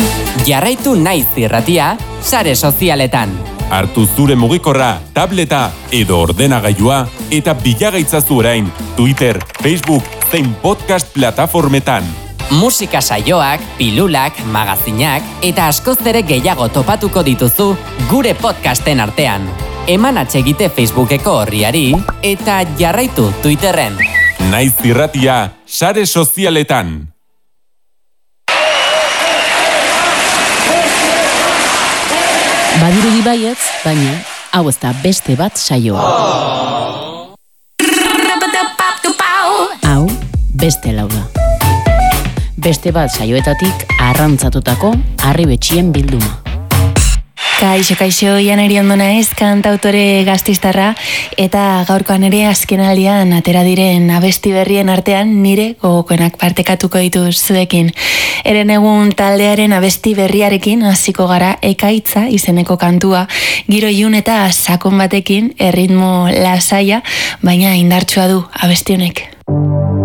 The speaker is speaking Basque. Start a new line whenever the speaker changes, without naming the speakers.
Jarraitu Naiz Irratia sare sozialetan.
Hartu zure mugikorra, tableta edo ordenagailua eta bilagaitzazu orain Twitter, Facebook zein podcast plataformetan.
Musika saioak, pilulak, magazinak eta askoz ere gehiago topatuko dituzu gure podcasten artean. Eman atsegite Facebookeko orriari eta jarraitu Twitterren.
Naiz Irratia sare sozialetan.
Badirudi baietz, baina hau ez da beste bat saioa. Hau beste lau da. Beste bat saioetatik arrantzatutako Arribetxien bilduma.
Kaixo, Janari ondo naiz, kantautore gaztistarra, eta gaurkoan ere azkenaldian atera diren abesti berrien artean nire gogokoenak partekatuko ditu zuekin. Eren egun taldearen abesti berriarekin hasiko gara Ekaitza izeneko kantua, giro ilun eta sakon batekin, erritmo lasaia, baina indartsua du abesti honek.